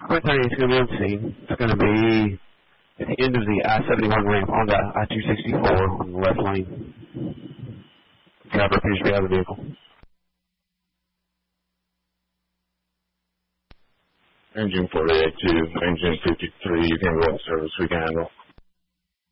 Honey, it's going to be on scene. It's going to be at the end of the I-71 ramp on the I-264 on the left lane. Driver appears to be out of the vehicle. Engine 48-2, engine 53, you can go up service, we can handle.